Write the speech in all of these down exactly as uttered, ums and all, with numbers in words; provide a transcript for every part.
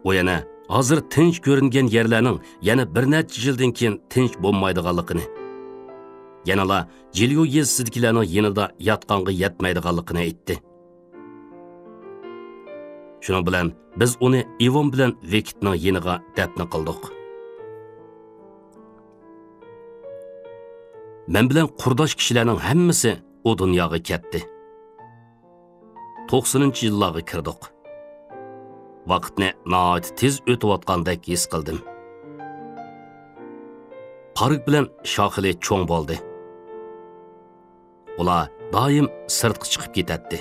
O yana hozir tinch ko'ringan yerlarning yana bir necha yildan keyin tinch bo'lmaydiganligini, yanala Jilyo yezisidagilarning yanida yotqanga yetmaydiganligini aytdi. Shuning bilan biz uni Ivon bilan Vekitning yeniga dafn qildik. Men bilan qurdosh kishilarning hammasi o dunyoga ketdi. to'qsoninchi yillarga kirdik. Vaqtni nihoyat tez o'tayotgandek his qildim. Park bilan Shoxili cho'ng bo'ldi. Ular doim sirtqa chiqib ketadi.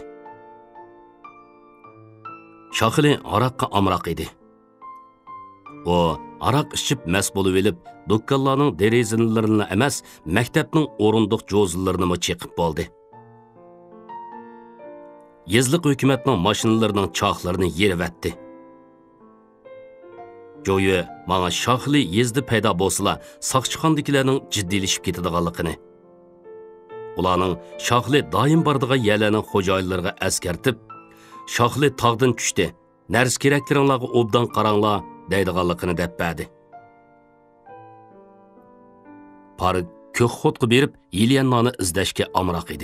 Shoxili aroqqa amroq edi. O aroq ichib mas bo'lib elib, do'konlarning derazalarini emas, maktabning o'rindiq jo'zillarini cheqib bo'ldi. Yezliq hukumatning mashinalarining choqlarini yerivatdi. Jo'yi mana Shoxili yezdi paydo bo'lsa, soqchixondagilarning jiddiylashib ketadiganligini, ularning Shoxili doim bordigan yerlarning xo'jayinlariga askartib, Shoxili tog'dan tushdi, narsa kerakliringlarga obdan qaranglar deydiganligini deb berdi. Park ko'k xotga berib Yelyanani izlashga amroq edi.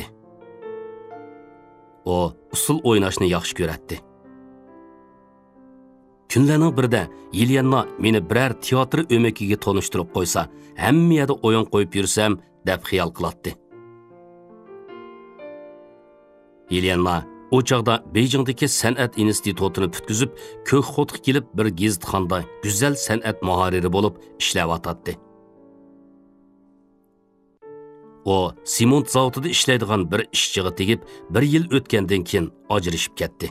O usul o'ynashni yaxshi ko'ratdi. Kunlarning birida Yelyanna meni biror teatr o'makiga tanishtirib qo'ysa, hamma yerda o'yin qo'yib yursam deb xiyol qilatdi. Yelyanna o chaqda Beijingdagi san'at institutini bitkizib, ko'k xotga kelib bir gazitxonda go'zal san'at muharriri bo'lib ishlayotdi. O Simont zavodida ishlaydigan bir ishchiga tegib, bir yil o'tgandan keyin ajrashib ketdi.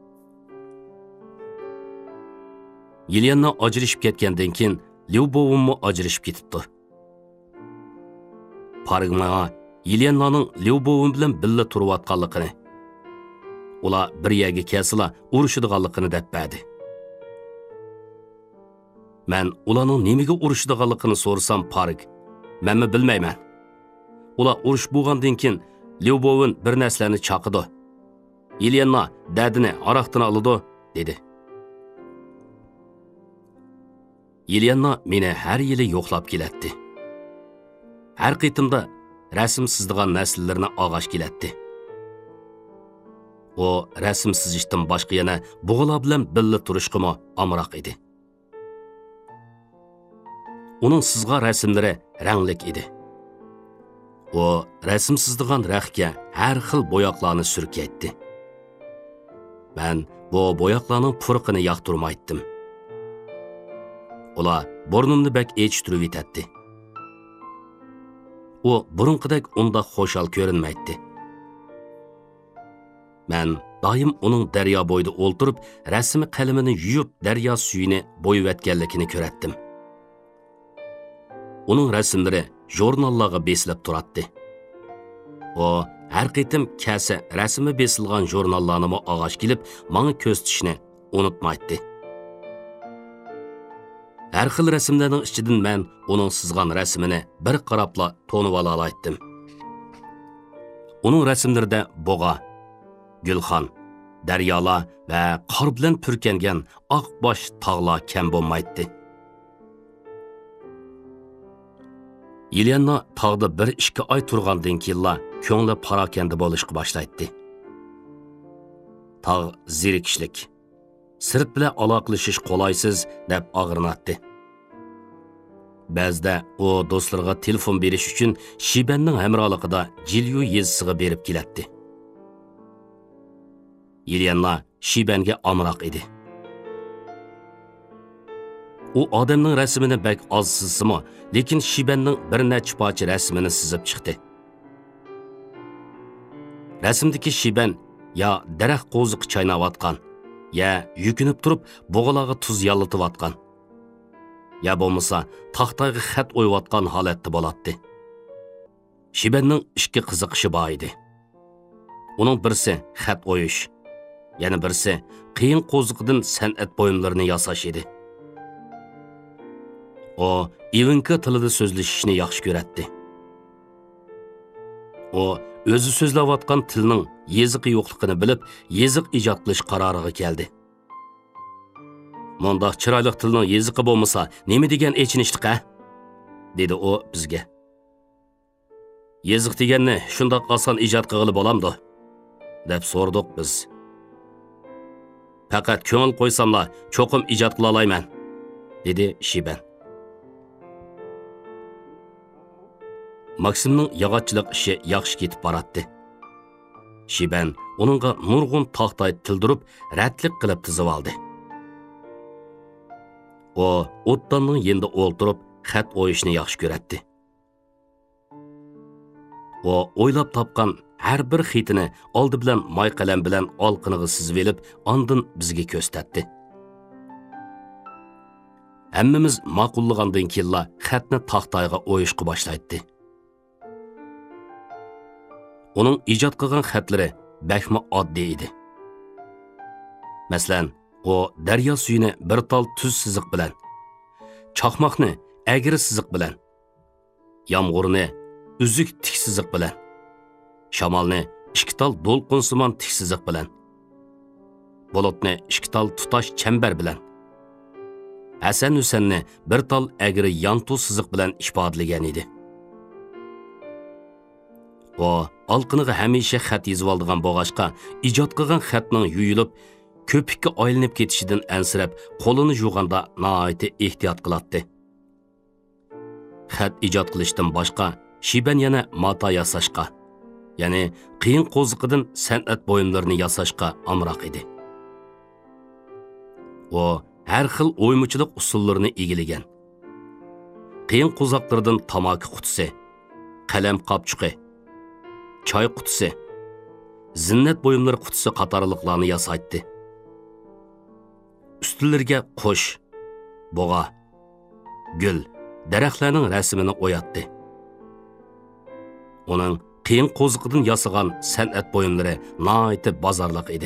Yelyanna ajrashib ketgandan keyin Lyubovimmo ajrashib ketibdi. Pargma Yelyannaning Lyubovim bilan birga turayotganligini, ular bir yerga kelsalar urushadiganligini deb berdi. Men ularning nimaga urushadiganligini so'rasam, Parg, menmi bilmayman. Ular urush bo'lgandan keyin Lyubovin bir narsalarni chaqidi. Yelyanna dadini aroqdan oladi, dedi. Yelyanna meni har yili yo'qlab keladi. Har qitimda rasm sizdigan narsalarni og'ash keladi. O rasm sizishdan boshqa yana bo'g'alar bilan birga turishqimi amroq edi. Uning sizgan rasmlari ranglik edi. O rasm sizdigan raqga har xil bo'yoqlarni surkaytdi. Men bu bo'yoqlarning purqini yoqtirmaydim. Ular burnimni bak echtirib etadi. O burunqidek unda xo'shal ko'rinmaydi. Men doim uning daryo bo'yida o'ltirib, rasmi qalamini yuyib, daryo suyini bo'yib etganligini ko'ratdim. Uning rasmlari jurnallarga besilib turadi. O har qitim kasa rasmi besilgan jurnallarni og'ash kelib, menga ko'z tishni unutmaydi. Har xil rasmlarning ichidan men uning sizgan rasmini bir qarabla to'nib ola oldim. Uning rasmlarida bo'g'a, gulxon, daryolar va qor bilan purkangan oq bosh tog'lar kam bo'lmaydi. Yelyanna tog'da bir ikki oy turgandan keyin ko'ngli parokanda bo'lishga boshlaydi. Tog' zerikishlik, sirt bilan aloqalashish qolaysiz deb og'rinatdi. Ba'zida u do'stlarga telefon berish uchun Shibanning hamrohligida Jilyo yezisiga berib keladi. Yelyanna Shibanga amroq edi. U odamning rasmini bak oz sizsimi, lekin Shibanning bir necha parcha rasmini sizib chiqdi. Rasmdagi Shiban ya daraxt qo'ziq chaynayotgan, ya yukinib turib bo'g'alarga tuz yallatayotgan, ya bo'lmasa taxtaga xat o'yayotgan holatda bo'ladi. Shibanning ishga qiziqishi bor edi. Uning birsi xat o'yish, yana birsi qiyin qo'ziqdan san'at buyumlarini yasash edi. O Ivinka tilida so'zlashishni yaxshi ko'ratdi. O o'zi so'zlayotgan tilning yeziqi yo'qligini bilib, yeziq ijod qilish qaroriga keldi. Мұндақ чырайлық тілінің езіқі болмаса, неме деген ечініштік, ә? Деді о бізге. Езік дегенні шындақ асан ижат қығылы боламды, деп сордық біз. Пәкәт көңіл қойсамла, чоқым ижат қыла алаймен, деді Шибен. Максимнің яғатчылық іші яқшы кетіп баратты. Шибен оныңға нұрғын тақтай тілдіріп, рәтлік қылып тізіп алды. О, оттанның енді олтырып, xat o'yishni yaxshi ko'ratdi. O o'ylab topgan har bir xitini oldi bilan moy qalam bilan olqiniga sizib elib, ondan bizga ko'rsatdi. Hammamiz ma'qullagandan keyin xatni taxtayga o'yishga boshlaydi. Uning ijod qilgan xatlari bakma oddiy edi. Masalan, o daryo suyini bir tal tuz siziq bilan, chaqmoqni agri siziq bilan, yomg'irni uzuk tik siziq bilan, shamolni ikki tal do'lqinsimon tik siziq bilan, bulutni ikki tal tutash chambar bilan, Hasan Husanni bir tal agri yantu siziq bilan ifodalagan edi. O olqiniga hamisha xat yozib oldigan bo'g'ashqa ijod qilgan xatning yuyilib, ko'pikka aylanib ketishidan ansirab, qo'lini yuvganda nihoyat ehtiyot qilatdi. Xat ijod qilishdan boshqa Shiban yana mata yasashqa, ya'ni qiyin qo'ziqidan san'at buyumlarini yasashqa amroq edi. O har xil o'ymuchilik usullarini egilagan. Qiyin qo'zoqlardan tamaki qutisi, qalam qopchuqi, choy qutisi, zinnat buyumlari qutisi qatorliqlarni yasaydi. Üstüllerge qush, boğa, gül, daraxtlarning rasmini o'yatdi. Uning qiyin qo'ziqidan yasagan san'at buyumlari nihoyat bozorliq edi.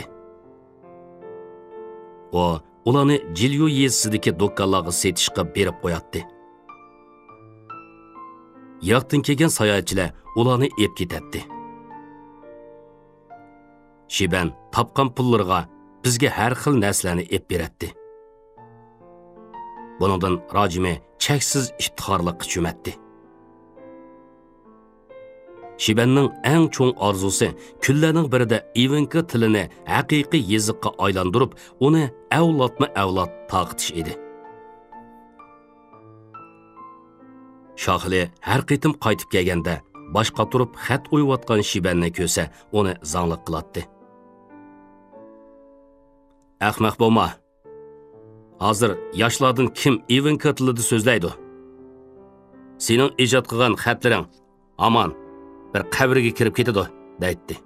O ularni Jilyo yezisidagi do'konlarga setishga berib qo'yatdi. Yiroqdan kelgan sayohatchilar ularni ep ketadi. Shiban topgan pullarga bizga har xil narsalarni ep beradi. Buningdan rojimi cheksiz iftixorlikqa cho'matdi. Shibanning eng cho'ng orzusi kunlarning birida Ivanka tilini haqiqiy yeziqqa aylantirib, uni avlodma-avlod taqitish edi. Shohli har qitim qaytib kelganda boshqa turib xat o'yayotgan Shibanni ko'rsa, uni zangliq qiladi. Ahmaq bo'lma. Hozir yoshlardan kim Ivanka tilida so'zlaydi? Sening ijod qilgan xatlaring aman bir qabrga kirib ketadi, deydi.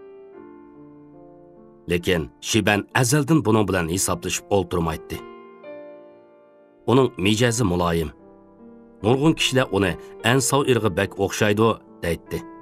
Lekin Shiban azaldan buning bilan hisoblashib o'ltirmaydi. Uning mijazi muloyim. Nurg'un kishilar uni ansov irg'i bak o'xshaydi, deydi.